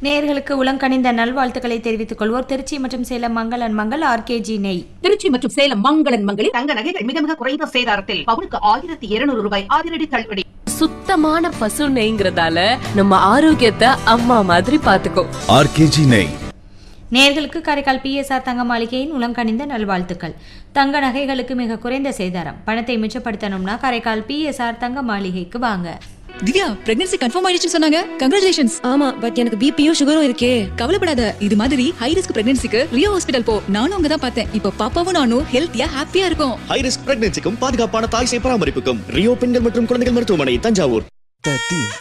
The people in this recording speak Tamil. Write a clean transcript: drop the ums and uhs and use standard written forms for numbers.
நேயர்களுக்கு உளங்கனிந்த நல்வாழ்த்துக்களை தெரிவித்துக் கொள்வோர் திருச்சி மற்றும் சேலம் மங்களன் மங்கள் ஆர்கேஜி நெய். திருச்சி மற்றும் சேலம் மங்களன் மங்களில் தங்க நகைகள் மிக மிக குறைந்த சேதாரத்தில் பவுனுக்கு 1200 ரூபாய் அதிரடி தள்ளுபடி. சுத்தமான பசு நெய்ங்கிறதால நம்ம ஆரோக்கியத்தை அம்மா மாதிரி பாத்துக்கோ. ஆர்கேஜி நெய். நேயர்களுக்கு காரைக்கால் பிஎஸ்ஆர் தங்க மாளிகையின் உளங்கனிந்த நல்வாழ்த்துக்கள். தங்க நகைகளுக்கு மிக குறைந்த சேதாரம். பணத்தை மிச்சப்படுத்தணும்னா காரைக்கால் பிஎஸ்ஆர் தங்க மாளிகைக்கு வாங்க. திவ்யா, பிரெக்னன்சி கன்ஃபார்ம் ஆயிடுச்சுன்னு சொன்னாங்க. கங்க்ராச்சுலேஷன்ஸ். ஆமா, பட் எனக்கு பிபியும் சுகரும் இருக்கே. கவலைப்படாத, இது மாதிரி ஹை ரிஸ்க் பிரெக்னன்சிக்கு ரியோ ஹாஸ்பிடல் போ. நானும் அங்க தான் பார்த்தேன். இப்போ பாப்பாவும் நானும் ஹெல்த்தியா ஹாப்பியா இருக்கும். ஹை ரிஸ்க் பிரெக்னன்சிக்கும் பாதுகாப்பான தாய் சேய் பராமரிப்புக்கும் ரியோ பெண்கள் மற்றும் குழந்தைகள் மருத்துவமனை, தஞ்சாவூர். 13